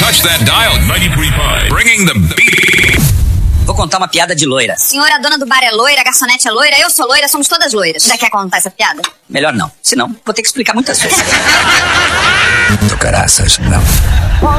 touch that dial. 93.5. Bringing the beat. Vou contar uma piada de loira. Senhora, a dona do bar é loira, a garçonete é loira, eu sou loira, somos todas loiras. Já quer contar essa piada? Melhor não, senão vou ter que explicar muitas vezes. Do caraças, não.